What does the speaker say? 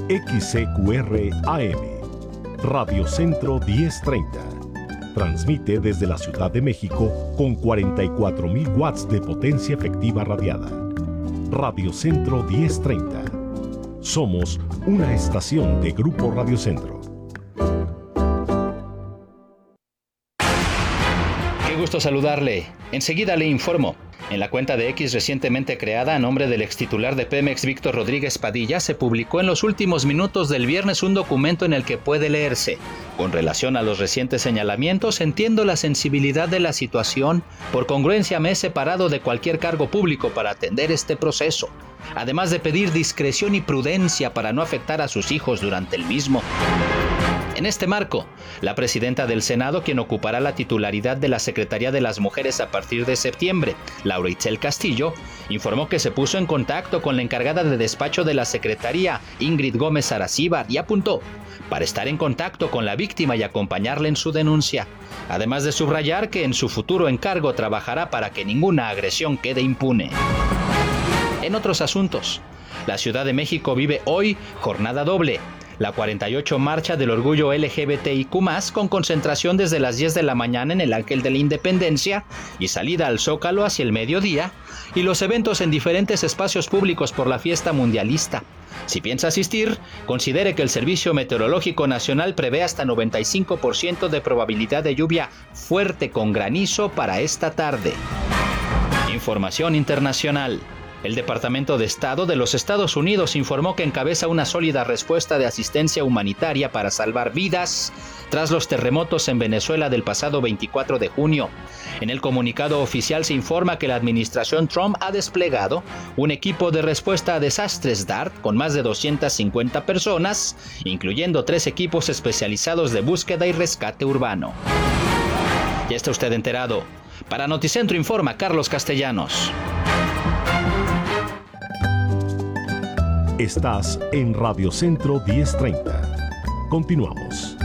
XCQR AM, Radio Centro 1030. Transmite desde la Ciudad de México con 44.000 watts de potencia efectiva radiada. Radio Centro 1030. Somos una estación de Grupo Radio Centro. Qué gusto saludarle. Enseguida le informo. En la cuenta de X recientemente creada a nombre del extitular de Pemex, Víctor Rodríguez Padilla, se publicó en los últimos minutos del viernes un documento en el que puede leerse: con relación a los recientes señalamientos, entiendo la sensibilidad de la situación. Por congruencia me he separado de cualquier cargo público para atender este proceso, además de pedir discreción y prudencia para no afectar a sus hijos durante el mismo. En este marco, la presidenta del Senado, quien ocupará la titularidad de la Secretaría de las Mujeres a partir de septiembre, Laura Itzel Castillo, informó que se puso en contacto con la encargada de despacho de la Secretaría, Ingrid Gómez Aracíbar, y apuntó para estar en contacto con la víctima y acompañarle en su denuncia, además de subrayar que en su futuro encargo trabajará para que ninguna agresión quede impune. En otros asuntos, la Ciudad de México vive hoy jornada doble. La 48 Marcha del Orgullo LGBTIQ+, con concentración desde las 10 de la mañana en el Ángel de la Independencia y salida al Zócalo hacia el mediodía, y los eventos en diferentes espacios públicos por la fiesta mundialista. Si piensa asistir, considere que el Servicio Meteorológico Nacional prevé hasta 95% de probabilidad de lluvia fuerte con granizo para esta tarde. Información internacional. El Departamento de Estado de los Estados Unidos informó que encabeza una sólida respuesta de asistencia humanitaria para salvar vidas tras los terremotos en Venezuela del pasado 24 de junio. En el comunicado oficial se informa que la administración Trump ha desplegado un equipo de respuesta a desastres DART con más de 250 personas, incluyendo 3 equipos especializados de búsqueda y rescate urbano. Ya está usted enterado. Para Noticentro informa Carlos Castellanos. Estás en Radio Centro 1030. Continuamos.